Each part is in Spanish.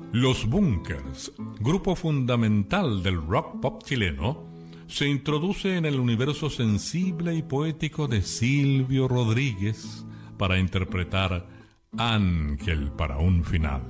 Los Bunkers, grupo fundamental del rock pop chileno, se introduce en el universo sensible y poético de Silvio Rodríguez para interpretar Ángel para un final.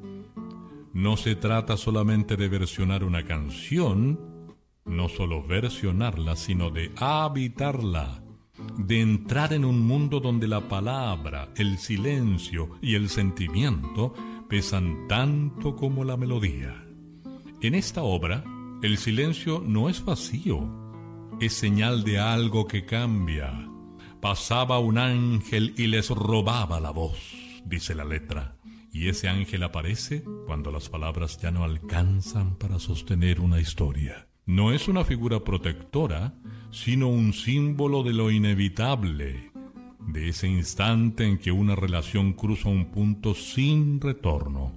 No se trata solamente de versionar una canción, no solo versionarla, sino de habitarla, de entrar en un mundo donde la palabra, el silencio y el sentimiento pesan tanto como la melodía. En esta obra, el silencio no es vacío, es señal de algo que cambia. Pasaba un ángel y les robaba la voz, dice la letra, y ese ángel aparece cuando las palabras ya no alcanzan para sostener una historia. No es una figura protectora, sino un símbolo de lo inevitable, de ese instante en que una relación cruza un punto sin retorno.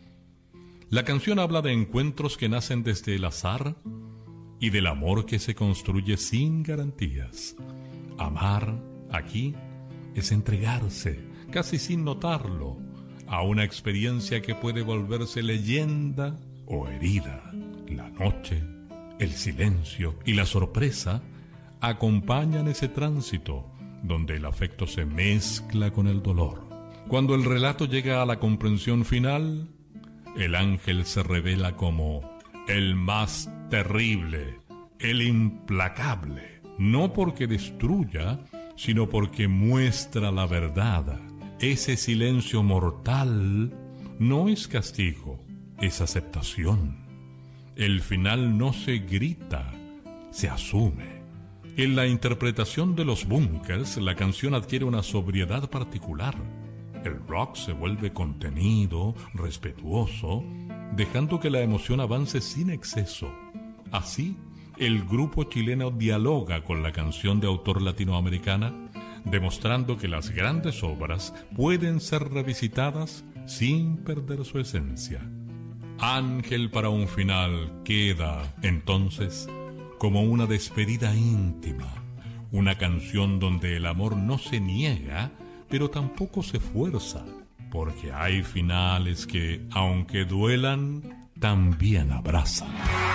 La canción habla de encuentros que nacen desde el azar y del amor que se construye sin garantías. Amar, aquí, es entregarse, casi sin notarlo, a una experiencia que puede volverse leyenda o herida. La noche, el silencio y la sorpresa acompañan ese tránsito donde el afecto se mezcla con el dolor. Cuando el relato llega a la comprensión final, el ángel se revela como el más terrible, el implacable, no porque destruya, sino porque muestra la verdad. Ese silencio mortal no es castigo, es aceptación. El final no se grita, se asume. En la interpretación de los Bunkers, la canción adquiere una sobriedad particular. El rock se vuelve contenido, respetuoso, dejando que la emoción avance sin exceso. Así, el grupo chileno dialoga con la canción de autor latinoamericana, demostrando que las grandes obras pueden ser revisitadas sin perder su esencia. Ángel para un final queda, entonces, como una despedida íntima, una canción donde el amor no se niega, pero tampoco se fuerza, porque hay finales que, aunque duelan, también abrazan.